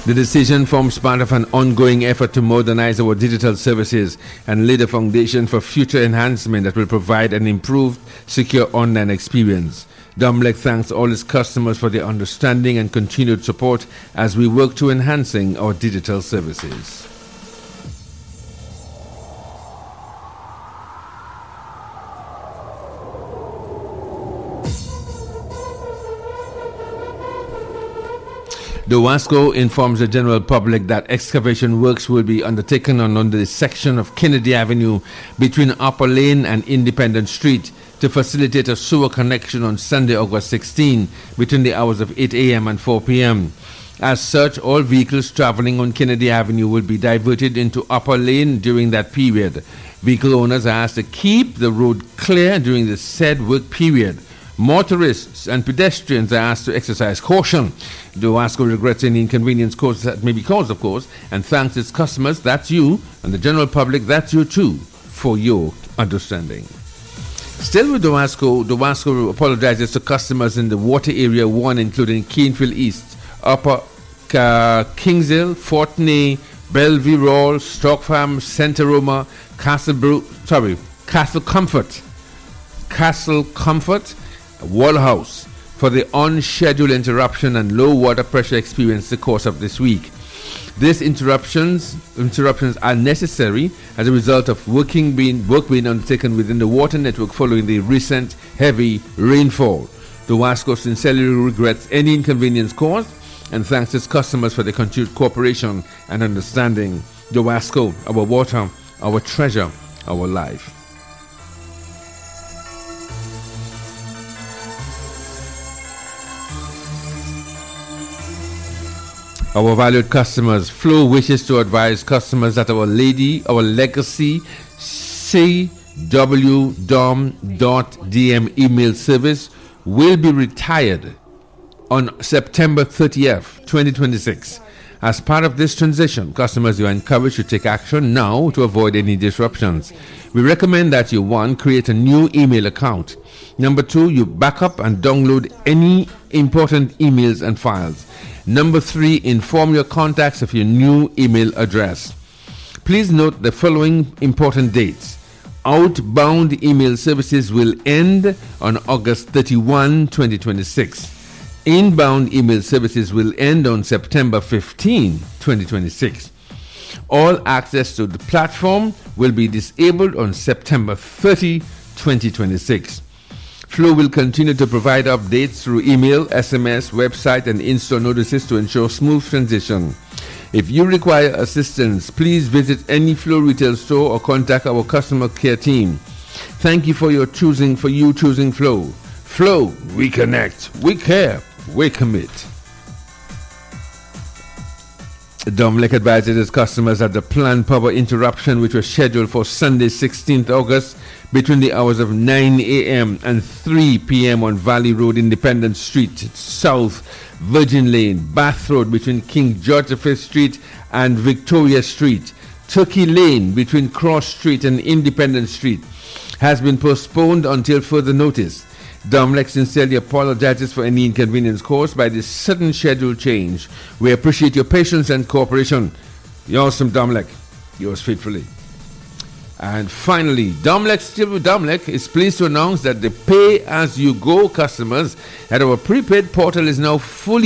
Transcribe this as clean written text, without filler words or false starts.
The decision forms part of an ongoing effort to modernize our digital services and lay the foundation for future enhancement that will provide an improved, secure online experience. Domlec thanks all its customers for their understanding and continued support as we work to enhancing our digital services. DOWASCO informs the general public that excavation works will be undertaken on the section of Kennedy Avenue between Upper Lane and Independence Street to facilitate a sewer connection on Sunday, August 16, between the hours of 8 a.m. and 4 p.m. As such, all vehicles traveling on Kennedy Avenue will be diverted into Upper Lane during that period. Vehicle owners are asked to keep the road clear during the said work period. Motorists and pedestrians are asked to exercise caution. DOWASCO regrets any inconvenience that may be caused, of course, and thanks its customers, that's you, and the general public, that's you too, for your understanding. Still with DOWASCO apologizes to customers in the water area 1, including Keenfield East, Upper Kingshill, Fortney, Bellevue Roll, Stock Farm, Centre Roma, Castle Comfort, Wallhouse for the unscheduled interruption and low water pressure experienced the course of this week. These interruptions are necessary as a result of work being undertaken within the water network following the recent heavy rainfall. DOWASCO sincerely regrets any inconvenience caused and thanks its customers for their continued cooperation and understanding. DOWASCO, our water, our treasure, our life. Our valued customers, Flow wishes to advise customers that our legacy cwdom.dm email service will be retired on September 30th, 2026. As part of this transition, customers are encouraged to take action now to avoid any disruptions. We recommend that you, 1, create a new email account. Number 2, you back up and download any important emails and files. Number 3, inform your contacts of your new email address. Please note the following important dates. Outbound email services will end on August 31, 2026. Inbound email services will end on September 15, 2026. All access to the platform will be disabled on September 30, 2026. Flow will continue to provide updates through email, SMS, website, and in-store notices to ensure smooth transition. If you require assistance, please visit any Flow retail store or contact our customer care team. Thank you for choosing Flow. Flow, we connect, we care, we commit. Domlec advises its customers that the planned power interruption, which was scheduled for Sunday, 16th August, between the hours of 9 a.m. and 3 p.m. on Valley Road, Independence Street, South, Virgin Lane, Bath Road between King George V Street and Victoria Street, Turkey Lane between Cross Street and Independence Street, has been postponed until further notice. Domlec sincerely apologizes for any inconvenience caused by this sudden schedule change. We appreciate your patience and cooperation. Yours from Domlec, yours faithfully. And finally, Domlec is pleased to announce that the pay-as-you-go customers at our prepaid portal is now fully